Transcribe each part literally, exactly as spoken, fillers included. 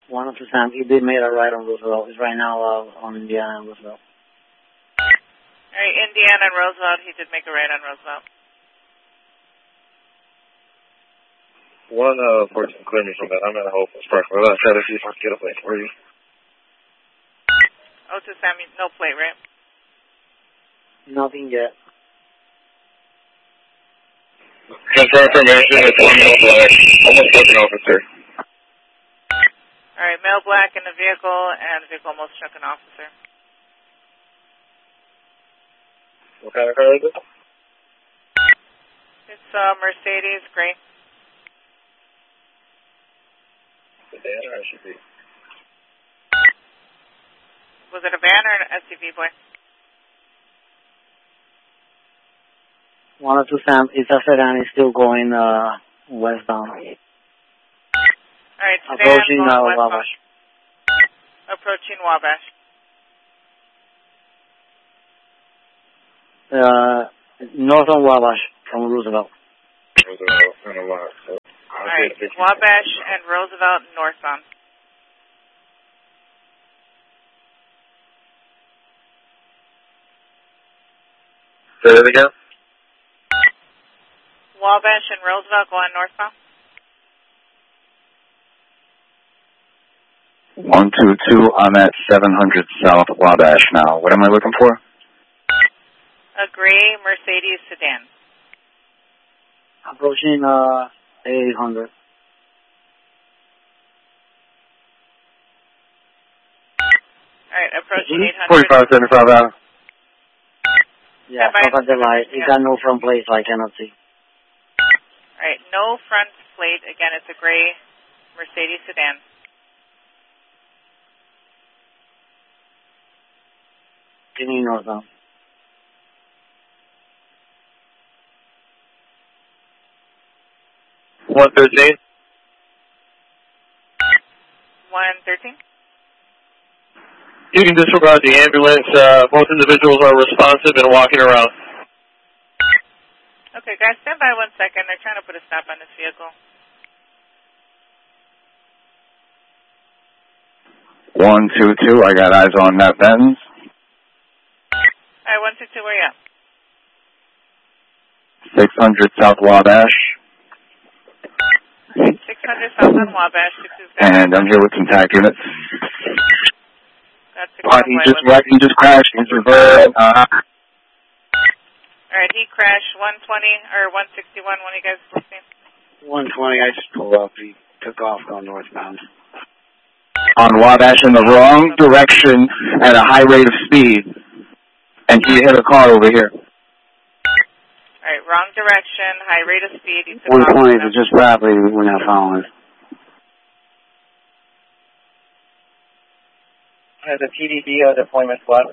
one oh two Sam, he did make a right on Roosevelt. He's right now uh, on Indiana and Roosevelt. All right, Indiana and Roosevelt, he did make a right on Roosevelt. One uh, person clear me from that. I'm at a hopeless park. Well, I said if you can get a place for you. oh two Sam, no plate, right? Nothing yet. Just for information, it's one male black, almost like an officer. All right, male black in the vehicle, and the vehicle almost struck an officer. What kind of car is it? It's uh, Mercedes, gray. Sedan or S U V? Was it a van or an S U V, boy? one oh two Sam, it's a sedan, is still going uh, westbound. All right, sedan Approaching uh, going westbound. Wabash. Approaching Wabash. Uh, north on Wabash from Roosevelt. Roosevelt and a lot. So All right, Wabash and Roosevelt northbound. Say that again? Wabash and Roosevelt going northbound. one two two, I'm at seven hundred South Wabash now. What am I looking for? A gray Mercedes sedan. Approaching uh, eight hundred. All right, approaching eight hundred. forty-five seventy-five out. Yeah, Stand by. stop at the light. It got no front plate, so I cannot see. All right, no front plate. Again, it's a gray Mercedes sedan. Getting northbound. one thirteen? one thirteen. You can disregard the ambulance. Uh, both individuals are responsive and walking around. Okay, guys, stand by one second. They're trying to put a stop on this vehicle. one two two, I got eyes on that Benz. All right, one two two, where you at? six hundred South Wabash. six hundred South on Wabash. six two And I'm here with some TAC units. That's six Uh, he just wrecked, he just crashed. He's reversed. Uh, All right, he crashed one twenty or one sixty-one. One of you guys listening? one twenty, I just pulled up. He took off going northbound. on Wabash in the wrong direction at a high rate of speed. And he hit a car over here. All right, wrong direction, high rate of speed. He took one twenty, off. it's just rapidly, we're not following. Has a T D D or deployment squad?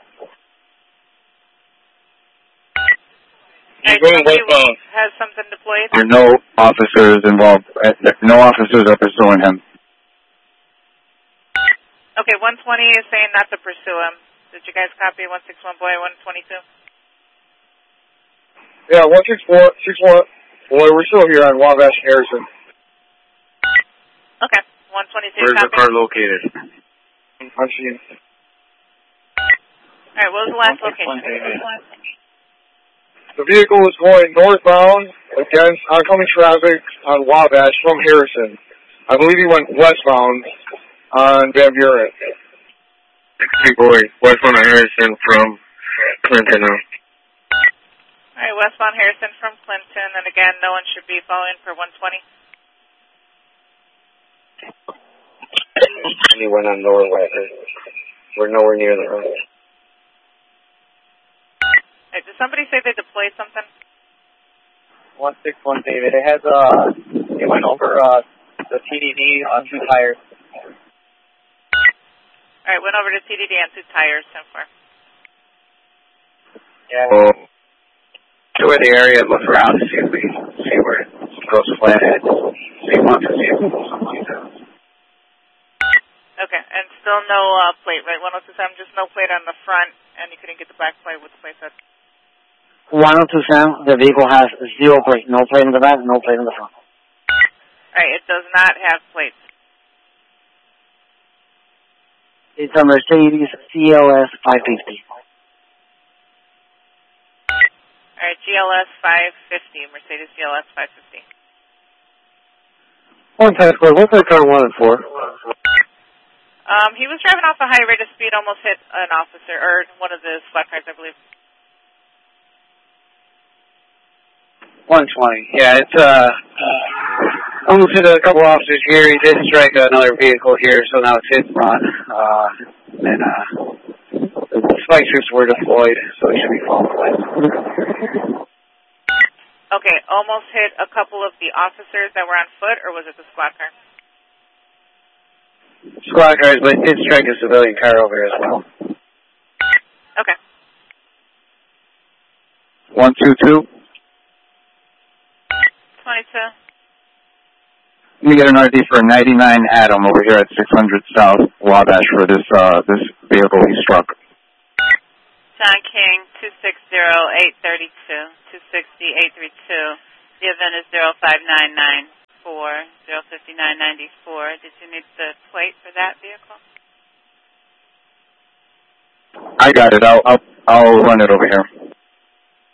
Right, somebody has something deployed? There are no officers involved. No officers are pursuing him. Okay, one twenty is saying not to pursue him. Did you guys copy one sixty-one boy, one twenty-two? Yeah, one six four, six one. Boy, we're still here on Wabash Harrison. Okay, one twenty-two. Where's copy. the car located? I'm seeing. All right, what was the last location? The vehicle was going northbound against oncoming traffic on Wabash from Harrison. I believe he went westbound on Van Buren. Sixty boy, westbound on Harrison from Clinton. All right, westbound Harrison from Clinton, and again, no one should be following for one twenty. He went on Norway. We're nowhere near the road. Right, did somebody say they deployed something? one six one David. It has, uh, it went over, uh, the T D D on two tires. All right, went over to T D D on two tires so far. Yeah. Well, tour the area, look around, see if we see where it goes flathead. See one to see if something like that. Okay, and still no uh, plate, right? one oh two seven, just no plate on the front, and you couldn't get the back plate with the plate set. one oh two Sam, the vehicle has zero plate. No plate in the back, no plate in the front. All right, it does not have plates. It's a Mercedes C L S five fifty. All right, G L S five fifty, Mercedes G L S five fifty. One time score. What's that car wanted for? Um, he was driving off a high rate of speed, almost hit an officer, or one of the squad cars, I believe. one twenty. Yeah, it's, uh, almost hit a couple officers here. He did strike another vehicle here, so now it's hit and run. Uh, and, uh, the spike strips were deployed, so he should be following. Okay, almost hit a couple of the officers that were on foot, or was it the squad car? Squad cars, but did strike a civilian car over as well. Okay. one two two. twenty-two. Let me get an R D for a ninety-nine Adam over here at six hundred South Wabash for this uh this vehicle he struck. John King, two six zero eight three two, two sixty eight three two. The event is zero five nine nine four, zero five nine nine four. Did you need the plate for that vehicle? I got it. I'll I'll, I'll run it over here.